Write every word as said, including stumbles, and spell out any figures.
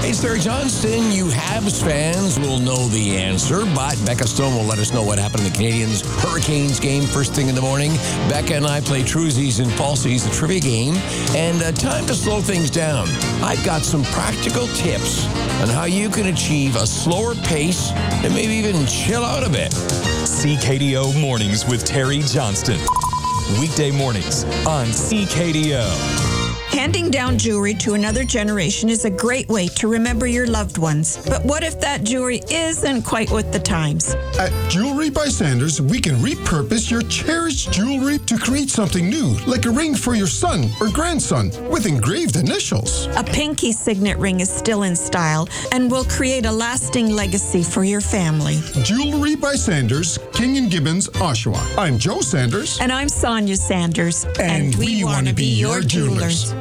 It's Terry Johnston. You Habs fans will know the answer, but Becca Stone will let us know what happened in the Canadians Hurricanes game first thing in the morning. Becca and I play Truesies and Falsies, the trivia game, and uh, time to slow things down. I've got some practical tips on how you can achieve a slower pace and maybe even chill out a bit. C K D O Mornings with Terry Johnston. Weekday mornings on C K D O. Handing down jewelry to another generation is a great way to remember your loved ones. But what if that jewelry isn't quite with the times? At Jewelry by Sanders, we can repurpose your cherished jewelry to create something new, like a ring for your son or grandson with engraved initials. A pinky signet ring is still in style and will create a lasting legacy for your family. Jewelry by Sanders, King and Gibbons, Oshawa. I'm Joe Sanders. And I'm Sonia Sanders. And, and we, we want to be your jewelers.